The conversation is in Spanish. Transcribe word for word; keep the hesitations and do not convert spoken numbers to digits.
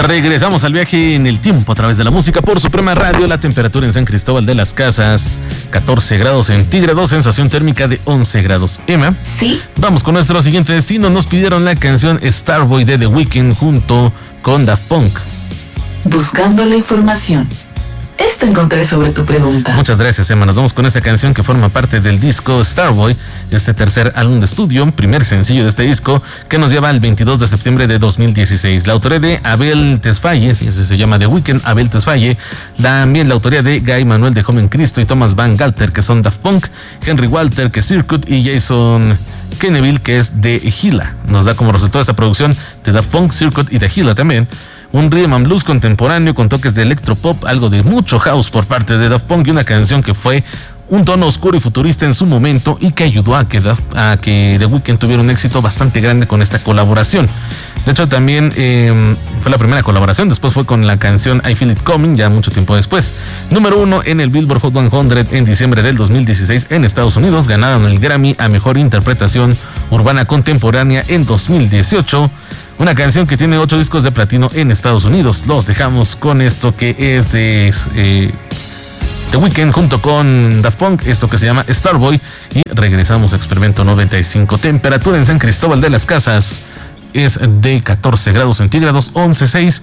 Regresamos al viaje en el tiempo a través de la música por Suprema Radio. La temperatura en San Cristóbal de las Casas, catorce grados centígrados, sensación térmica de once grados. Emma, sí. Vamos con nuestro siguiente destino. Nos pidieron la canción Starboy de The Weeknd junto con Daft Punk. Buscando la información. Esto encontré sobre tu pregunta. Muchas gracias, Emma. Nos vamos con esta canción que forma parte del disco Starboy, este tercer álbum de estudio, primer sencillo de este disco, que nos lleva al veintidós de septiembre de dos mil dieciséis. La autoría de Abel Tesfaye, si ese se llama The Weeknd, Abel Tesfaye. También la autoría de Guy Manuel de Joven Cristo y Thomas Van Galter, que son Daft Punk, Henry Walter, que es Circuit, y Jason Kenneville, que es de Gila. Nos da como resultado esta producción de Daft Punk, Circuit y de Gila también. Un rhythm and blues contemporáneo con toques de electropop, algo de mucho house por parte de Daft Punk y una canción que fue un tono oscuro y futurista en su momento y que ayudó a que, Daft, a que The Weeknd tuviera un éxito bastante grande con esta colaboración. De hecho, también eh, fue la primera colaboración, después fue con la canción I Feel It Coming, ya mucho tiempo después. Número uno en el Billboard Hot cien en diciembre del dos mil dieciséis en Estados Unidos. Ganaron el Grammy a Mejor Interpretación Urbana Contemporánea en dos mil dieciocho. Una canción que tiene ocho discos de platino en Estados Unidos. Los dejamos con esto que es de eh, The Weeknd junto con Daft Punk, esto que se llama Starboy. Y regresamos a Experimento noventa y cinco. Temperatura en San Cristóbal de las Casas es de catorce grados centígrados, once punto seis.